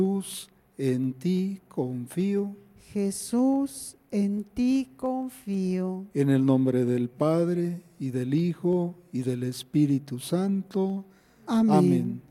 Jesús, en ti confío. Jesús, en ti confío. En el nombre del Padre, y del Hijo, y del Espíritu Santo. Amén. Amén.